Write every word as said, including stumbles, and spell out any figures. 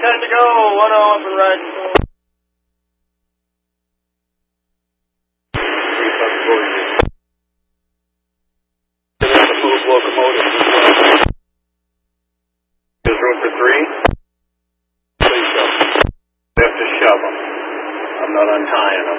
ten to go. one oh up and right. Move locomotive. There's room for three. Please shove. They have to shove them. I'm not untying them.